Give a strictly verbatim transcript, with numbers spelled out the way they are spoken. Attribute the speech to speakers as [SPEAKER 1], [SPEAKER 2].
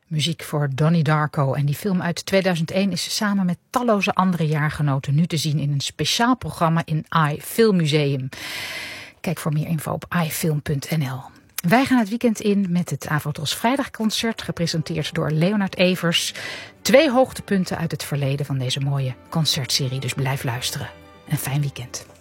[SPEAKER 1] Muziek voor Donnie Darko. En die film uit tweeduizend één is samen met talloze andere jaargenoten nu te zien in een speciaal programma in iFilmmuseum. Kijk voor meer info op i film punt n l. Wij gaan het weekend in met het Avotros Vrijdagconcert, gepresenteerd door Leonard Evers. Twee hoogtepunten uit het verleden van deze mooie concertserie, dus blijf luisteren. Een fijn weekend.